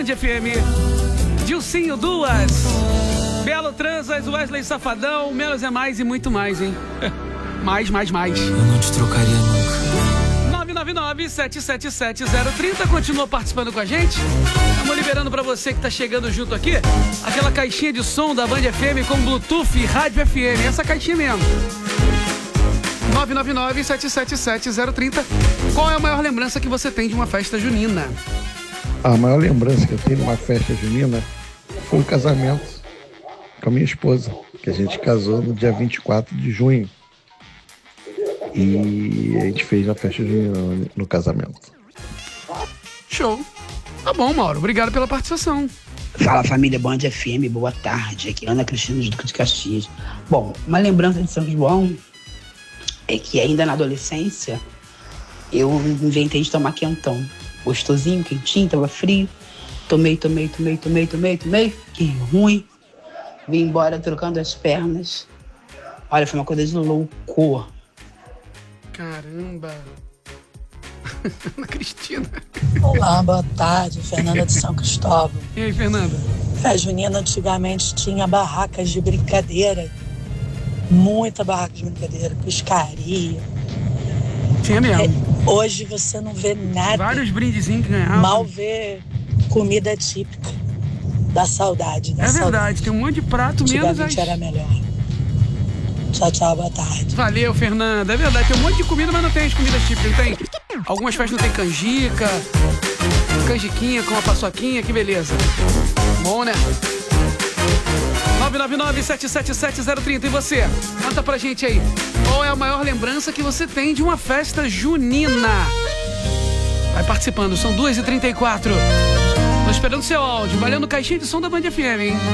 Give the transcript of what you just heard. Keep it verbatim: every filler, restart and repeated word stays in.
F M. Dilcinho, duas. Belo Transas, Wesley Safadão, Menos é Mais e muito mais, hein? Mais, mais, mais. Eu não te trocaria nunca. nove nove nove, sete sete sete, zero três zero. Continua participando com a gente. Estamos liberando pra você que tá chegando junto aqui aquela caixinha de som da Band F M com Bluetooth e Rádio F M. Essa caixinha mesmo. nove nove nove, sete sete sete, zero três zero. Qual é a maior lembrança que você tem de uma festa junina? A maior lembrança que eu tenho de uma festa junina foi um casamento com a minha esposa, que a gente casou no dia vinte e quatro de junho. E a gente fez a festa junina no casamento. Show. Tá bom, Mauro. Obrigado pela participação. Fala, família Band F M, boa tarde. Aqui é Ana Cristina de Duque de Caxias. Bom, uma lembrança de São João é que ainda na adolescência eu inventei de tomar quentão. Gostosinho, quentinho, tava frio. Tomei, tomei, tomei, tomei, tomei, tomei. Que ruim. Vim embora trocando as pernas. Olha, foi uma coisa de loucura. Caramba. Ana Cristina. Olá, boa tarde. Fernanda de São Cristóvão. E aí, Fernanda? Festa junina antigamente tinha barracas de brincadeira. Muita barraca de brincadeira, pescaria. Tinha mesmo. É, hoje você não vê nada. Vários brindezinhos que ganhavam. Mal vê comida típica. Da saudade. Da é saudade. verdade, tem um monte de prato menos. Antigamente era melhor. Tchau, tchau, boa tarde. Valeu, Fernanda. É verdade, tem um monte de comida, mas não tem as comidas típicas, não tem? Algumas festas não tem canjica, canjiquinha com uma paçoquinha, que beleza. Bom, né? nove nove nove, sete sete sete, zero três zero. E você? Conta pra gente aí. Qual é a maior lembrança que você tem de uma festa junina? Vai participando, são duas e trinta e quatro. Tô esperando seu áudio, valendo caixinha de som da Band F M, hein?